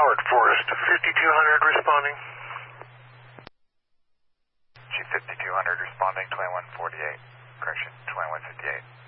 Howard Forest, 5200 responding. Chief 5200 responding, 2148. Correction, 2158.